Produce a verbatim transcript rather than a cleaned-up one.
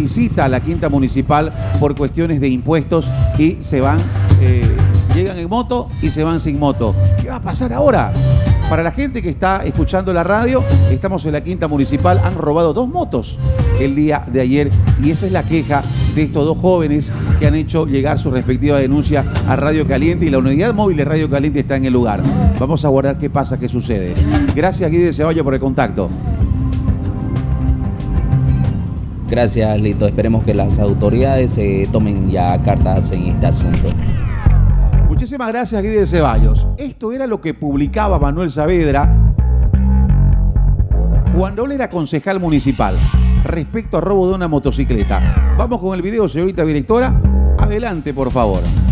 visita a la Quinta Municipal por cuestiones de impuestos y se van, eh, llegan en moto y se van sin moto. ¿Qué va a pasar ahora? Para la gente que está escuchando la radio, estamos en la Quinta Municipal, han robado dos motos el día de ayer y esa es la queja de estos dos jóvenes que han hecho llegar su respectiva denuncia a Radio Caliente y la unidad móvil de Radio Caliente está en el lugar. Vamos a guardar qué pasa, qué sucede. Gracias, Guido de Ceballos, por el contacto. Gracias, Lito. Esperemos que las autoridades eh, tomen ya cartas en este asunto. Muchísimas gracias, Guido de Ceballos. Esto era lo que publicaba Manuel Saavedra cuando él era concejal municipal respecto a robo de una motocicleta. Vamos con el video, señorita directora. Adelante, por favor.